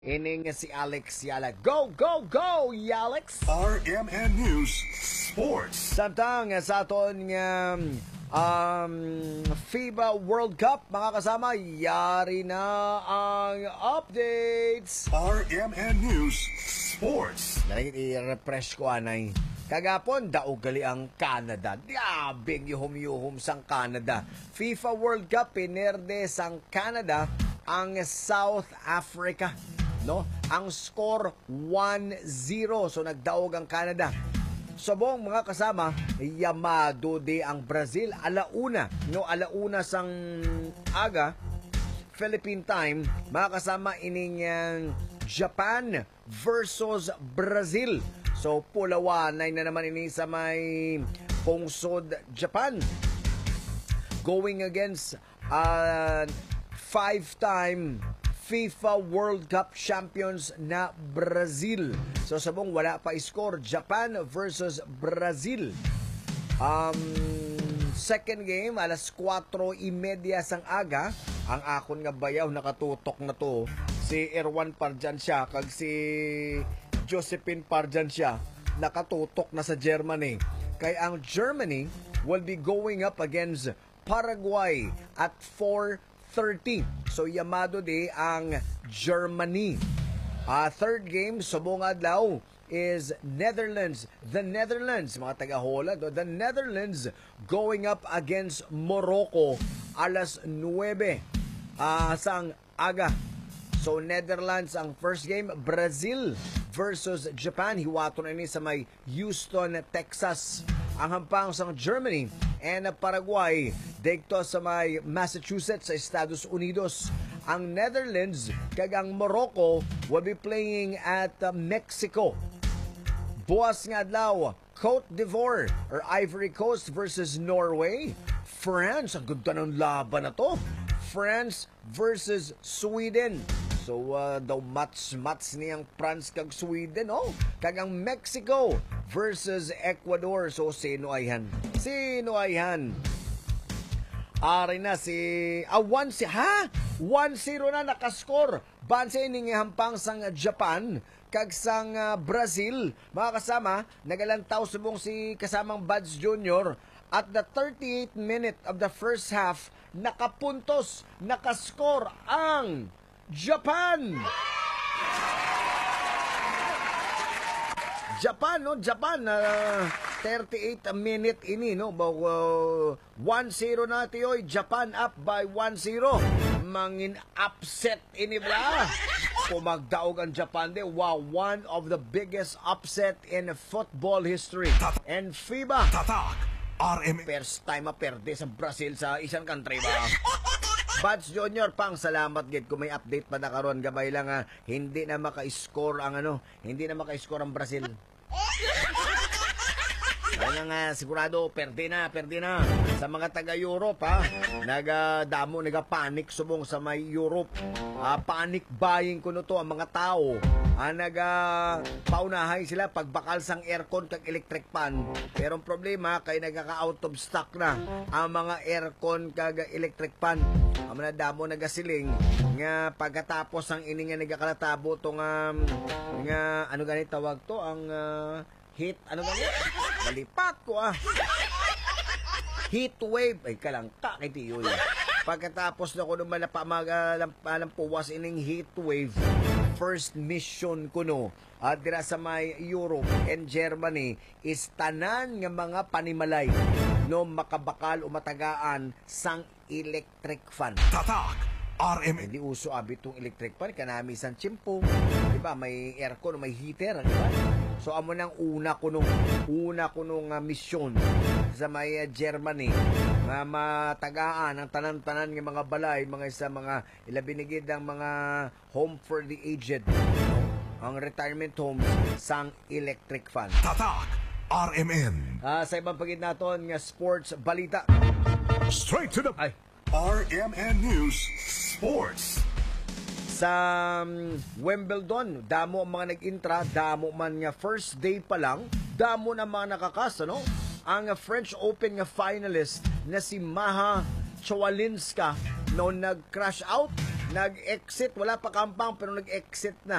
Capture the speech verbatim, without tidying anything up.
Ining si Alex Yala. Go, go, go, Yalex! R M N News Sports. Samtang sa aton nga um, FIBA World Cup, mga kasama, yari na ang updates. R M N News Sports. Nalagit i-refresh ko anay. Kagapon, daog gali ang Canada. Diabing yuhum-yuhum sang Canada. FIFA World Cup, pinerde sang Canada ang South Africa. No? Ang score one zero. So nagdaog ang Canada. Subong mga kasama, yamado de ang Brazil alauna. No, alauna sang aga Philippine time, mga kasama ining uh, Japan versus Brazil. So pulawanay na naman ini sa may pungsod Japan. Going against uh, five-time FIFA World Cup champions na Brazil. So sabong wala pa score, Japan versus Brazil. Um, second game, alas kwatro trenta sang aga. Ang akon nga bayaw nakatutok na to. Si Erwan Parjansya kag si Josephine Parjansya nakatutok na sa Germany. Kay ang Germany will be going up against Paraguay at four thirty. So yamado di ang Germany. Uh, third game, subong adlaw is Netherlands. The Netherlands, mga taga-Holland, the Netherlands going up against Morocco alas nuwebe uh, sang aga. So Netherlands ang first game, Brazil versus Japan. Hiwato na ini sa may Houston, Texas. Ang hampang sa Germany and Paraguay dito sa may Massachusetts sa Estados Unidos. Ang Netherlands kag ang Morocco will be playing at uh, Mexico. Buwas nga adlaw, Cote d'Ivoire or Ivory Coast versus Norway. France, ang ganda ng laban na to. France versus Sweden. So, uh, daw match-match niyang France kag Sweden, oh. Kag ang Mexico versus Ecuador. So, sino ayhan? Sino ayhan? Ari na si... Ah, one si... Ha? one zero na nakascore. Banse ning hampang sang Japan kag sang uh, Brazil. Mga kasama, nagalantaw subong si kasamang Buds Junior at the thirty-eighth minute of the first half, nakapuntos, nakascore ang Japan. Japan, no? Japan, uh, thirty-eighth minute ini, no? Uh, one zero na tiyoy. Japan up by one zero. Mangin upset ini bla. Pumagdaog ang Japan de. Wow, one of the biggest upset in football history. And FIBA. Tatak. R M N. First time maperde sa Brazil sa isang country ba? Buds Junior, pang salamat gid kung may update pa na karon, gabay lang ha, hindi na maka-score ang ano, hindi na maka-score ang Brazil. Kaya nga sigurado perde na, perde na. Sa mga taga-Europe ha, nagadamo, nagapanic subong sa may Europe. Uh, panic buying kuno to ang mga tao. Ah, naga paunahay sila pagbakal sang aircon kag electric fan. Pero ang problema kay nagaka-out of stock na ang mga aircon kag electric fan. Ang mga damo nagasiling nga pagkatapos ang ini nga nagakalatabo tong um, nga ano ganit tawag to ang uh, heat ano ganit? Malipat ko ah. Heat wave ay kalang ka kay tiyo. Pagkatapos na ko nung malapa magalampuwas ining heat wave, first mission ko no at uh, dira sa may Europe and Germany is tanan nga mga panimalay no makabakal o matagaan sang electric fan. Tatak. R M N. Hindi uso abi tong electric fan kanami sang tiyempo. Di ba may aircon, may heater, di ba? So amo nang una ko nung una ko nung uh, mission sa may uh, Germany na matagaan ang tanan-tanan ng mga balay, mga isa mga ilabinigid ang mga home for the aged, ang retirement home sang electric fan. Tatak. R M N. Uh, sa ibang pagid naton nga sports balita. Straight to the Ay. R M N News Sports. Sa um, Wimbledon, damo ang mga nag-intra, damo man nga first day pa lang, damo na mga nakakas, ano? Ang French Open nga finalist na si Maha Chwalinska no nag-crash out Nag-exit, wala pa kampang pero nag-exit na